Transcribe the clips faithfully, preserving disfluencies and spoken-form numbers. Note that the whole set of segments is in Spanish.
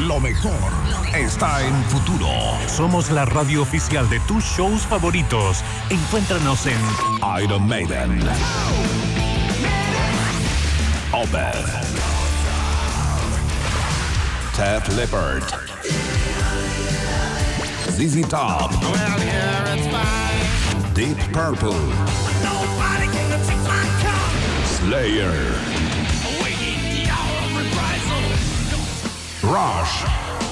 Lo mejor está en Futuro. Somos la radio oficial de tus shows favoritos. Encuéntranos en Iron Maiden, Opeth, Def Leppard, Z Z Top, Deep Purple, Slayer, Rush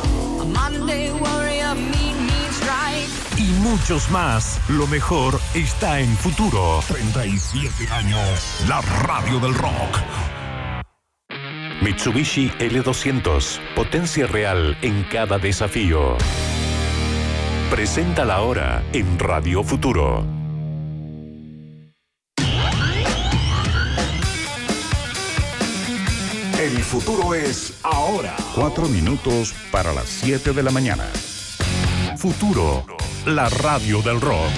y muchos más. Lo mejor está en Futuro. treinta y siete años, la radio del rock. Mitsubishi L doscientos, potencia real en cada desafío. Presenta la hora en Radio Futuro. El futuro es ahora. Cuatro minutos para las siete de la mañana. Futuro, la radio del rock.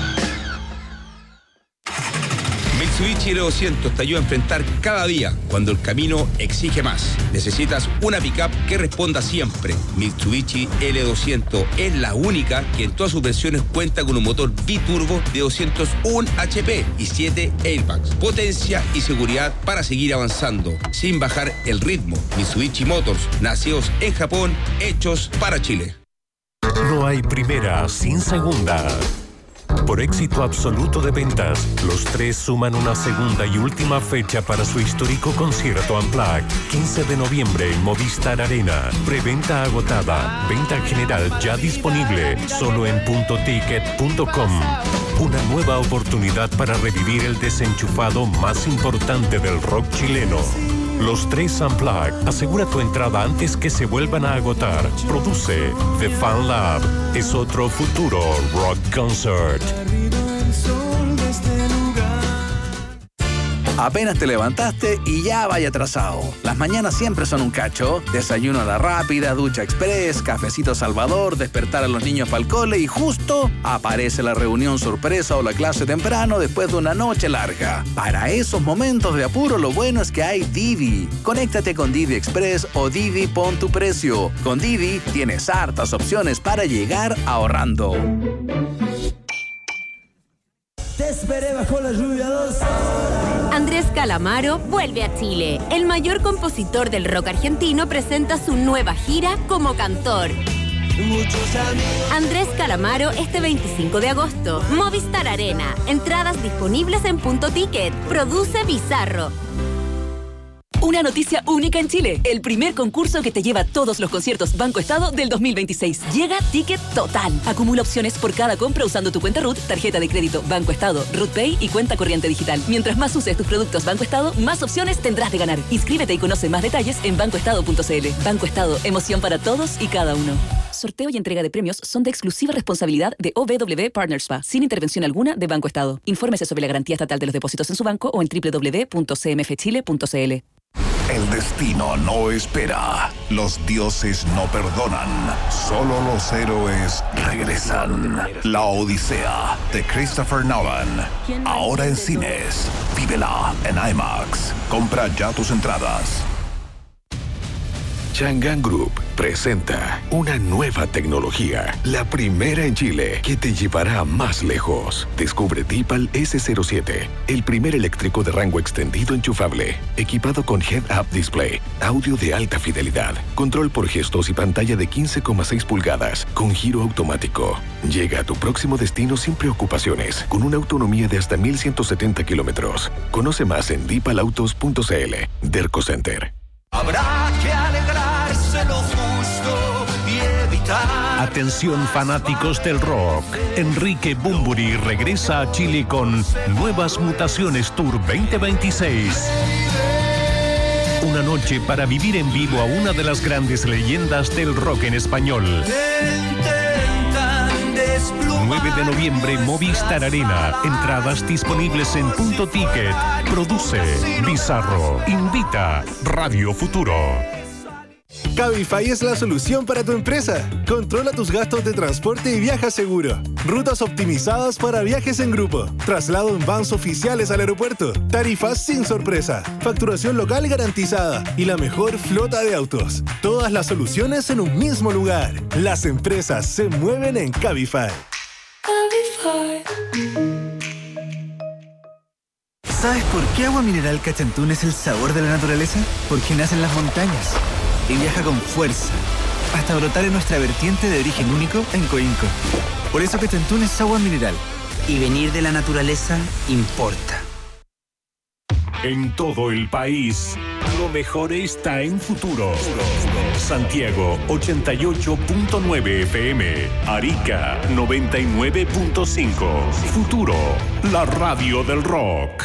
Mitsubishi L doscientos te ayuda a enfrentar cada día cuando el camino exige más. Necesitas una pickup que responda siempre. Mitsubishi L doscientos es la única que en todas sus versiones cuenta con un motor biturbo de doscientos uno H P y siete airbags. Potencia y seguridad para seguir avanzando sin bajar el ritmo. Mitsubishi Motors, nacidos en Japón, hechos para Chile. No hay primera sin segunda. Por éxito absoluto de ventas, los tres suman una segunda y última fecha para su histórico concierto Unplugged. quince de noviembre en Movistar Arena. Preventa agotada. Venta general ya disponible. Solo en punto ticket punto com. Una nueva oportunidad para revivir el desenchufado más importante del rock chileno. Los tres Unplugged. Asegura tu entrada antes que se vuelvan a agotar. Produce The Fan Lab. Es otro Futuro Rock Concert. Apenas te levantaste y ya vaya atrasado. Las mañanas siempre son un cacho. Desayuno a la rápida, ducha express, cafecito Salvador, despertar a los niños para el cole y justo aparece la reunión sorpresa o la clase temprano después de una noche larga. Para esos momentos de apuro, lo bueno es que hay Didi. Conéctate con Didi Express o Didi Pon tu Precio. Con Didi tienes hartas opciones para llegar ahorrando. Te esperé bajo la lluvia dos horas. Andrés Calamaro vuelve a Chile. El mayor compositor del rock argentino presenta su nueva gira como cantor. Andrés Calamaro este veinticinco de agosto. Movistar Arena. Entradas disponibles en Punto Ticket. Produce Bizarro. Una noticia única en Chile. El primer concurso que te lleva todos los conciertos Banco Estado del dos mil veintiséis. Llega Ticket Total. Acumula opciones por cada compra usando tu cuenta R U T, tarjeta de crédito Banco Estado, R U T Pay y cuenta corriente digital. Mientras más uses tus productos Banco Estado, más opciones tendrás de ganar. Inscríbete y conoce más detalles en banco estado punto c l. Banco Estado, emoción para todos y cada uno. Sorteo y entrega de premios son de exclusiva responsabilidad de O B W Partners S P A, sin intervención alguna de Banco Estado. Infórmese sobre la garantía estatal de los depósitos en su banco o en doble u doble u doble u punto c m f chile punto c l. El destino no espera. Los dioses no perdonan. Solo los héroes regresan. La Odisea de Christopher Nolan. Ahora en cines. Vívela en IMAX. Compra ya tus entradas. Chang'an Group presenta una nueva tecnología, la primera en Chile, que te llevará más lejos. Descubre Dipal ese cero siete, el primer eléctrico de rango extendido enchufable, equipado con Head-Up Display, audio de alta fidelidad, control por gestos y pantalla de quince coma seis pulgadas, con giro automático. Llega a tu próximo destino sin preocupaciones, con una autonomía de hasta mil ciento setenta kilómetros. Conoce más en dipal autos punto c l. Derco Center. Habrá que alegrarse lo justo y evitar. Atención fanáticos del rock. Enrique Bunbury regresa a Chile con Nuevas Mutaciones Tour veinte veintiséis. Una noche para vivir en vivo a una de las grandes leyendas del rock en español. nueve de noviembre, Movistar Arena. Entradas disponibles en Punto Ticket. Produce Bizarro. Invita Radio Futuro. Cabify es la solución para tu empresa. Controla tus gastos de transporte y viaja seguro. Rutas optimizadas para viajes en grupo. Traslado en vans oficiales al aeropuerto. Tarifas sin sorpresa. Facturación local garantizada. Y la mejor flota de autos. Todas las soluciones en un mismo lugar. Las empresas se mueven en Cabify. Cabify. ¿Sabes por qué Agua Mineral Cachantún es el sabor de la naturaleza? Porque nace en las montañas y viaja con fuerza hasta brotar en nuestra vertiente de origen único en Coinco. Por eso Cachantún es agua mineral. Y venir de la naturaleza importa. En todo el país, lo mejor está en Futuro. Santiago ochenta y ocho punto nueve F M, Arica noventa y nueve punto cinco. Futuro, la radio del rock.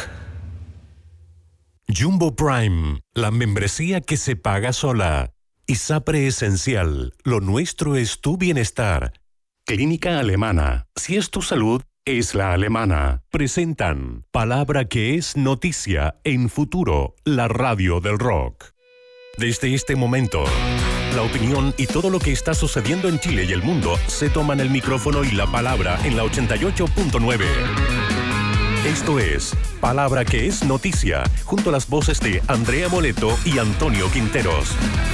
Jumbo Prime, la membresía que se paga sola. ISAPRE Esencial, lo nuestro es tu bienestar. Clínica Alemana, si es tu salud, es la alemana. Presentan Palabra que es noticia en Futuro, la radio del rock. Desde este momento, la opinión y todo lo que está sucediendo en Chile y el mundo se toman el micrófono y la palabra en la ochenta y ocho punto nueve. Esto es Palabra que es noticia, junto a las voces de Andrea Moleto y Antonio Quinteros.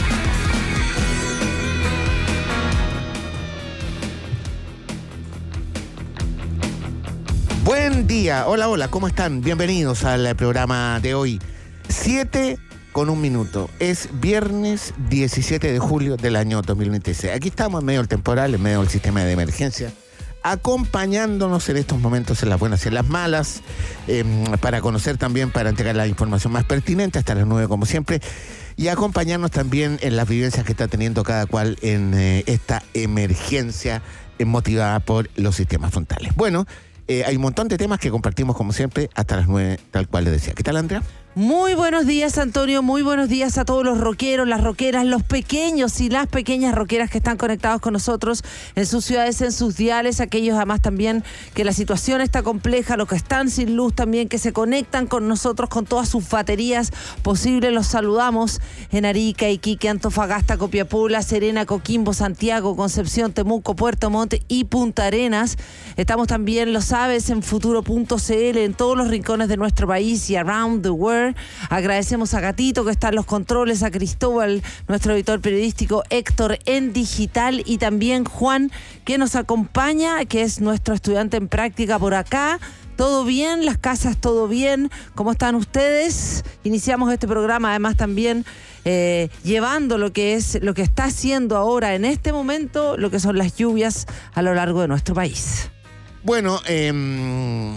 Buen día, hola, hola, ¿cómo están? Bienvenidos al programa de hoy. Siete con un minuto. Es viernes diecisiete de julio del año dos mil veintiséis. Aquí estamos en medio del temporal, en medio del sistema de emergencia, acompañándonos en estos momentos en las buenas y en las malas, eh, para conocer también, para entregar la información más pertinente hasta las nueve como siempre, y acompañarnos también en las vivencias que está teniendo cada cual en eh, esta emergencia eh, motivada por los sistemas frontales. Bueno, eh, hay un montón de temas que compartimos como siempre hasta las nueve, tal cual les decía. ¿Qué tal, Andrea? Muy buenos días, Antonio, muy buenos días a todos los rockeros, las rockeras, los pequeños y las pequeñas rockeras que están conectados con nosotros en sus ciudades, en sus diales, aquellos además también que la situación está compleja, los que están sin luz también, que se conectan con nosotros con todas sus baterías posibles. Los saludamos en Arica, Iquique, Antofagasta, Copiapó, La Serena, Coquimbo, Santiago, Concepción, Temuco, Puerto Montt y Punta Arenas. Estamos también, lo sabes, en futuro punto c l, en todos los rincones de nuestro país y around the world. Agradecemos a Gatito que está en los controles, a Cristóbal, nuestro editor periodístico, Héctor en digital, y también Juan, que nos acompaña, que es nuestro estudiante en práctica por acá. ¿Todo bien? ¿Las casas todo bien? ¿Cómo están ustedes? Iniciamos este programa además también eh, llevando lo que es, lo que está haciendo ahora en este momento, lo que son las lluvias a lo largo de nuestro país. Bueno, eh...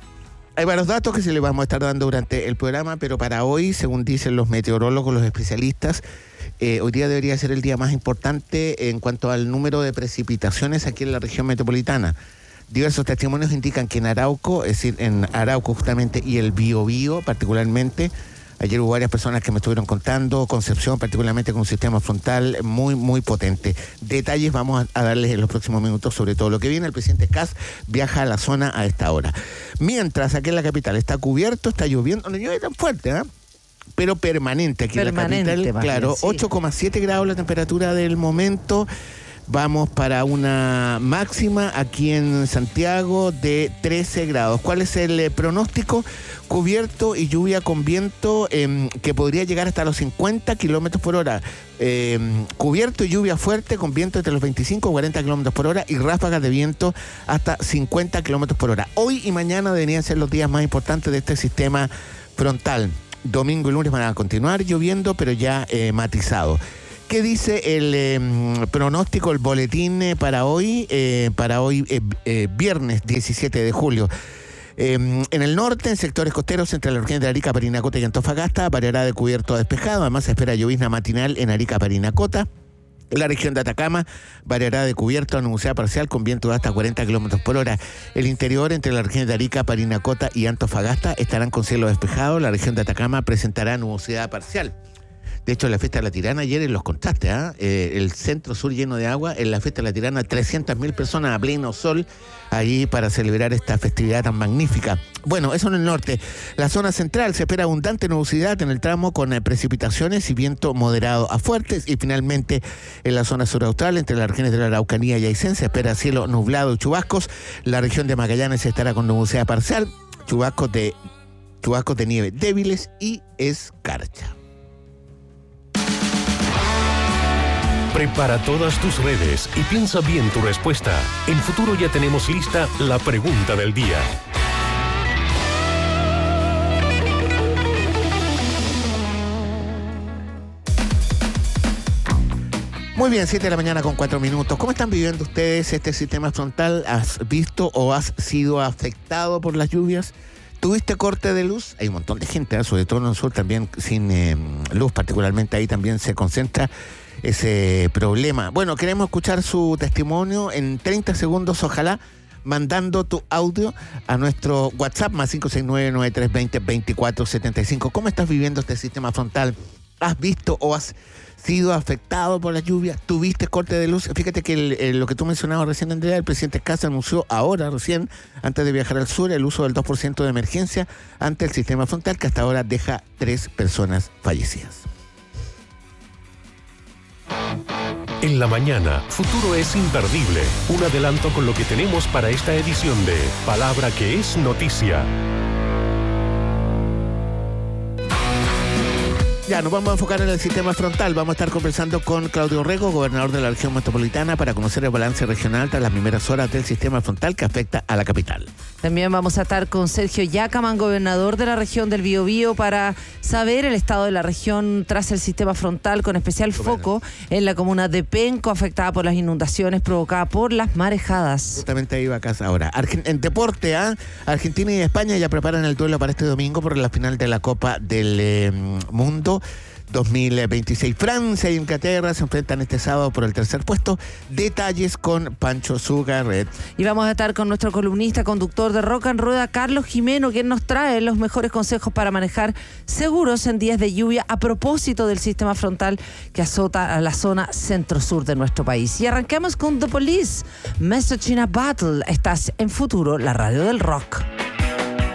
hay varios datos que se les vamos a estar dando durante el programa, pero para hoy, según dicen los meteorólogos, los especialistas, eh, hoy día debería ser el día más importante en cuanto al número de precipitaciones aquí en la región metropolitana. Diversos testimonios indican que en Arauco, es decir, en Arauco justamente y el Biobío particularmente, ayer hubo varias personas que me estuvieron contando, Concepción particularmente con un sistema frontal muy, muy potente. Detalles vamos a darles en los próximos minutos sobre todo lo que viene. El presidente Kast viaja a la zona a esta hora. Mientras aquí en la capital está cubierto, está lloviendo, no llueve tan fuerte, ¿eh? pero permanente aquí permanente, en la capital. Claro, sí. ocho coma siete grados la temperatura del momento. Vamos para una máxima aquí en Santiago de trece grados. ¿Cuál es el eh, pronóstico? Cubierto y lluvia con viento eh, que podría llegar hasta los cincuenta kilómetros por hora. Eh, cubierto y lluvia fuerte con viento entre los veinticinco y cuarenta kilómetros por hora y ráfagas de viento hasta cincuenta kilómetros por hora. Hoy y mañana deberían ser los días más importantes de este sistema frontal. Domingo y lunes van a continuar lloviendo, pero ya eh, matizado. ¿Qué dice el eh, pronóstico, el boletín eh, para hoy, eh, para hoy eh, eh, viernes diecisiete de julio? Eh, en el norte, en sectores costeros entre la región de Arica, Parinacota y Antofagasta, variará de cubierto a despejado. Además, se espera llovizna matinal en Arica, Parinacota. En la región de Atacama, variará de cubierto a nubosidad parcial con viento de hasta cuarenta kilómetros por hora. El interior, entre la región de Arica, Parinacota y Antofagasta, estarán con cielo despejado. La región de Atacama presentará nubosidad parcial. De hecho, en la Fiesta de la Tirana, ayer en los contrastes, ¿eh? Eh, el centro sur lleno de agua, en la Fiesta de la Tirana, trescientas mil personas a pleno sol, allí para celebrar esta festividad tan magnífica. Bueno, eso en el norte. La zona central se espera abundante nubosidad en el tramo con eh, precipitaciones y viento moderado a fuertes. Y finalmente, en la zona suraustral, entre las regiones de la Araucanía y Aysén, se espera cielo nublado y chubascos. La región de Magallanes estará con nubosidad parcial, chubascos de, chubascos de nieve débiles y escarcha. Prepara todas tus redes y piensa bien tu respuesta. En Futuro ya tenemos lista la pregunta del día. Muy bien, siete de la mañana con cuatro minutos. ¿Cómo están viviendo ustedes este sistema frontal? ¿Has visto o has sido afectado por las lluvias? ¿Tuviste corte de luz? Hay un montón de gente, ¿eh? Sobre todo en el sur también sin eh, luz, particularmente ahí también se concentra ese problema. Bueno, queremos escuchar su testimonio en treinta segundos, ojalá, mandando tu audio a nuestro WhatsApp más cinco seis nueve, nueve tres dos cero, dos cuatro siete cinco. ¿Cómo estás viviendo este sistema frontal? ¿Has visto o has sido afectado por la lluvia? ¿Tuviste corte de luz? Fíjate que el, el, lo que tú mencionabas recién, Andrea, el presidente Kast anunció ahora, recién, antes de viajar al sur, el uso del dos por ciento de emergencia ante el sistema frontal, que hasta ahora deja tres personas fallecidas. En la mañana, Futuro es imperdible. Un adelanto con lo que tenemos para esta edición de Palabra que es Noticia. Ya, nos vamos a enfocar en el sistema frontal. Vamos a estar conversando con Claudio Rego, gobernador de la región metropolitana, para conocer el balance regional tras las primeras horas del sistema frontal que afecta a la capital. También vamos a estar con Sergio Yacaman, gobernador de la región del Biobío, para saber el estado de la región tras el sistema frontal, con especial foco en la comuna de Penco, afectada por las inundaciones provocadas por las marejadas. Justamente ahí va a casa ahora. Argen- en deporte, ¿eh? Argentina y España ya preparan el duelo para este domingo por la final de la Copa del eh, Mundo dos mil veintiséis. Francia e Inglaterra se enfrentan este sábado por el tercer puesto. Detalles con Pancho Zugarret. Y vamos a estar con nuestro columnista, conductor de Rock and Rueda, Carlos Jimeno, quien nos trae los mejores consejos para manejar seguros en días de lluvia a propósito del sistema frontal que azota a la zona centro-sur de nuestro país. Y arrancamos con The Police, Mesocina Battle. Estás en Futuro, la radio del rock.